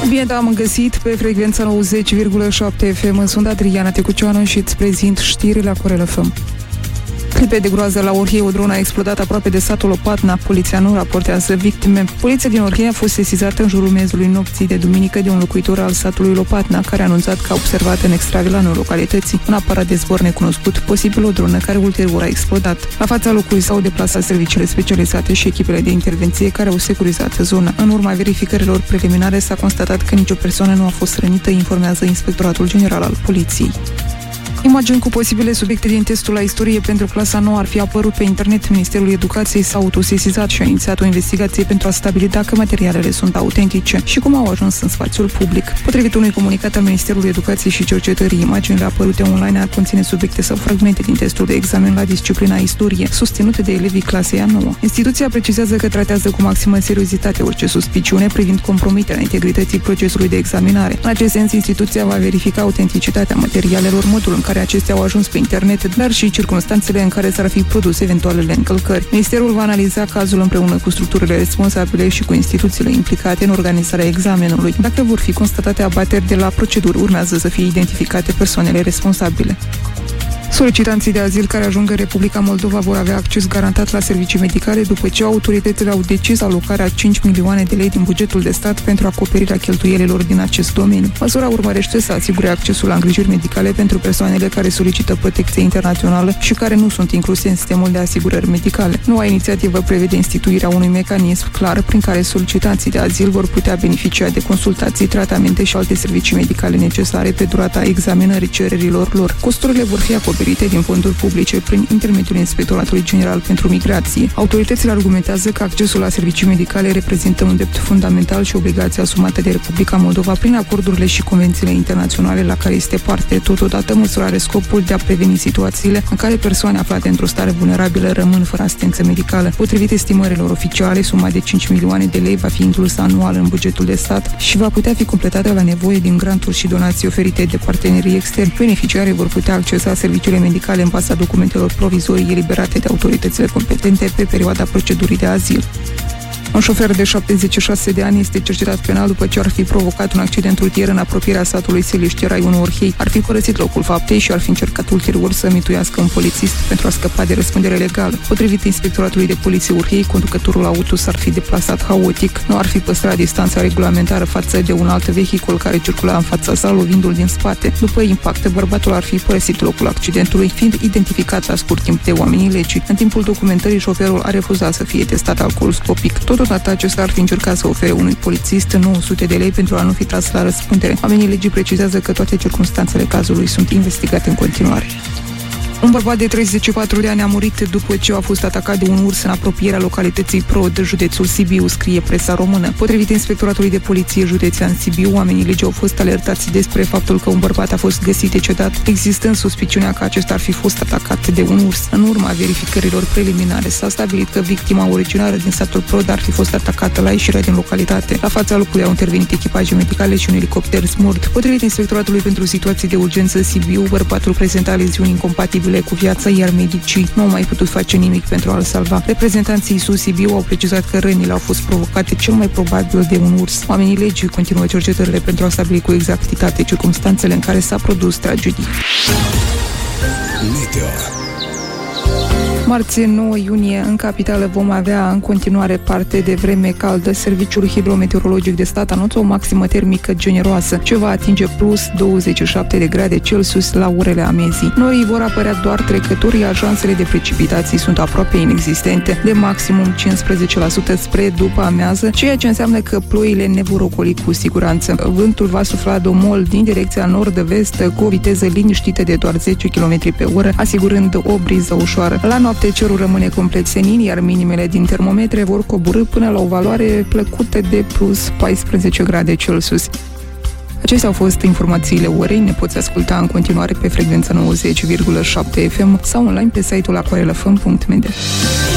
Bine am găsit pe frecvența 90,7 FM. Sunt Adriana Tecucioană și îți prezint știrile la Corel FM. Clipe de groază la Orhei. O dronă a explodat aproape de satul Lopatna. Poliția nu raportează victime. Poliția din Orhei a fost sesizată în jurul miezului nopții de duminică de un locuitor al satului Lopatna, care a anunțat că a observat în extravilanul localității un aparat de zbor necunoscut, posibil o dronă care ulterior a explodat. La fața locului s-au deplasat serviciile specializate și echipele de intervenție care au securizat zona. În urma verificărilor preliminare s-a constatat că nicio persoană nu a fost rănită, informează Inspectoratul General al Poliției. Imagini cu posibile subiecte din testul la istorie pentru clasa 9 ar fi apărut pe internet. Ministerul Educației s-a autosesizat și a inițiat o investigație pentru a stabili dacă materialele sunt autentice și cum au ajuns în spațiul public. Potrivit unui comunicat al Ministerului Educației și Cercetării, imaginile apărute online ar conține subiecte sau fragmente din testul de examen la disciplina istorie, susținute de elevii clasei a 9. Instituția precizează că tratează cu maximă seriozitate orice suspiciune privind compromiterea integrității procesului de examinare. În acest sens, instituția va verifica autenticitatea materialelor, modul în care acestea au ajuns pe internet, dar și circunstanțele în care s-ar fi produs eventualele încălcări. Ministerul va analiza cazul împreună cu structurile responsabile și cu instituțiile implicate în organizarea examenului. Dacă vor fi constatate abateri de la proceduri, urmează să fie identificate persoanele responsabile. Solicitanții de azil care ajung în Republica Moldova vor avea acces garantat la servicii medicale după ce autoritățile au decis alocarea 5 milioane de lei din bugetul de stat pentru acoperirea cheltuielilor din acest domeniu. Măsura urmărește să asigure accesul la îngrijiri medicale pentru persoanele care solicită protecție internațională și care nu sunt incluse în sistemul de asigurări medicale. Noua inițiativă prevede instituirea unui mecanism clar prin care solicitanții de azil vor putea beneficia de consultații, tratamente și alte servicii medicale necesare pe durata examinării cererilor lor. Costurile vor fi acoperite din fonduri publice prin intermediul Inspectoratului General pentru Migrație. Autoritățile argumentează că accesul la servicii medicale reprezintă un drept fundamental și obligație asumată de Republica Moldova prin acordurile și convențiile internaționale la care este parte. Totodată, măsura are scopul de a preveni situațiile în care persoane aflate într-o stare vulnerabilă rămân fără asistență medicală. Potrivit estimărilor oficiale, suma de 5 milioane de lei va fi inclusă anual în bugetul de stat și va putea fi completată la nevoie din granturi și donații oferite de partenerii externi. Beneficiarii vor putea accesa serviciile medicale în baza documentelor provizorii eliberate de autoritățile competente pe perioada procedurii de azil. Un șofer de 76 de ani este cercetat penal după ce ar fi provocat un accident rutier în apropierea satului Seliște, raionul Orhei. Ar fi părăsit locul faptei și ar fi încercat ulterior să mituiască un polițist pentru a scăpa de răspundere legală. Potrivit Inspectoratului de Poliție Orhei, conducătorul auto s-ar fi deplasat haotic, nu ar fi păstrat distanța regulamentară față de un alt vehicul care circula în fața sa, lovindu-l din spate. După impact, bărbatul ar fi părăsit locul accidentului, fiind identificat la scurt timp de oamenii legii. În timpul documentării, șoferul a refuzat să fie testat alcooloscopic. Totodată, acesta ar fi încercat să ofere unui polițist 900 de lei pentru a nu fi tras la răspundere. Oamenii legii precizează că toate circunstanțele cazului sunt investigate în continuare. Un bărbat de 34 de ani a murit după ce a fost atacat de un urs în apropierea localității Prod, județul Sibiu, scrie presa română. Potrivit Inspectoratului de Poliție Județean Sibiu, oamenii legii au fost alertați despre faptul că un bărbat a fost găsit decedat, existând suspiciunea că acesta ar fi fost atacat de un urs. În urma verificărilor preliminare s-a stabilit că victima originară din satul Prod ar fi fost atacată la ieșirea din localitate. La fața locului au intervenit echipaje medicale și un elicopter Smurd. Potrivit Inspectoratului pentru Situații de Urgență Sibiu, bărbatul prezenta leziuni incompatibile cu viața, iar medicii nu au mai putut face nimic pentru a-l salva. Reprezentanții ISU Sibiu au precizat că rănile au fost provocate cel mai probabil de un urs. Oamenii legii continuă cercetările pentru a stabili cu exactitate circumstanțele în care s-a produs tragedie. Marți, 9 iunie, în capitală vom avea în continuare parte de vreme caldă. Serviciul Hidrometeorologic de stat anunță o maximă termică generoasă, ce va atinge plus 27 de grade Celsius la orele amiezii. Norii vor apărea doar trecători, iar șansele de precipitații sunt aproape inexistente, de maximum 15% spre după amiază, ceea ce înseamnă că ploile ne vor ocoli cu siguranță. Vântul va sufla domol din direcția nord-vest cu o viteză liniștită de doar 10 km pe oră, asigurând o briză ușoară. La noapte cerul rămâne complet senin, iar minimele din termometre vor coborî până la o valoare plăcută de plus 14 grade Celsius. Acestea au fost informațiile orei. Ne poți asculta în continuare pe frecvența 90,7 FM sau online pe site-ul aquarelfm.md.